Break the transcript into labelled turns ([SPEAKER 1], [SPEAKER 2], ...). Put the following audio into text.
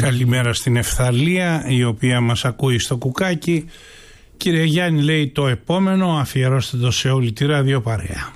[SPEAKER 1] Καλημέρα στην Ευθαλία, η οποία μας ακούει στο κουκάκι. Κύριε Γιάννη, λέει, το επόμενο αφιερώστε το σε όλη τη ραδιοπαρέα.